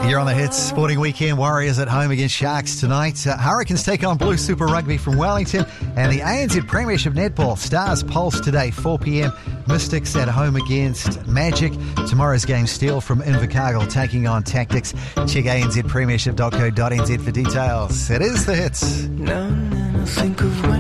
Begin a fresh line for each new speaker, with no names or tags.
You're on the Hits Sporting Weekend. Warriors at home against Sharks tonight. Hurricanes take on Blue Super Rugby from Wellington. And the ANZ Premiership Netball Stars Pulse today, 4 p.m. Mystics at home against Magic. Tomorrow's game, Steel from Invercargill taking on Tactics. Check anzpremiership.co.nz for details. It is the Hits.
Now and then I think of when